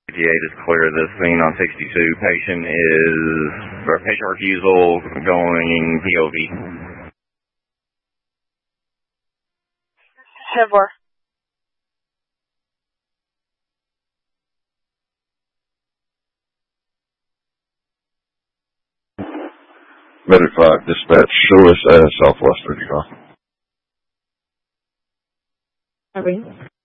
58 is clear of this scene on 62. Patient refusal going POV. 10-4. Medic 5, dispatch, show us as Southwest 35. Irene.